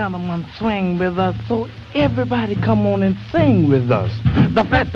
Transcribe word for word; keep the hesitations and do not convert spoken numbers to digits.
gentlemen swing with us, so everybody come on and sing with us. The festa